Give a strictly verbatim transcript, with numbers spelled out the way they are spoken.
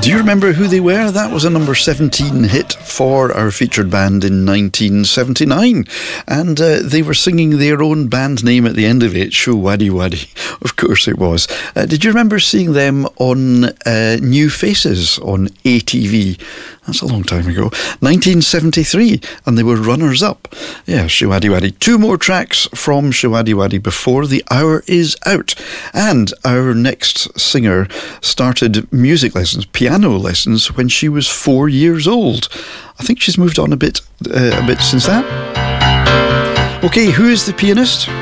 Do you remember who they were? That was a number seventeen hit for our featured band in nineteen seventy-nine. And uh, they were singing their own band name at the end of it, Showaddywaddy. Of course it was. Uh, did you remember seeing them on uh, New Faces on A T V? That's a long time ago. nineteen seventy-three, and they were runners-up. Yeah, Showaddywaddy. Two more tracks from Showaddywaddy before the hour is out. And our next singer started music lessons, piano lessons, when she was four years old. I think she's moved on a bit, uh, a bit since that. Okay, who is the pianist?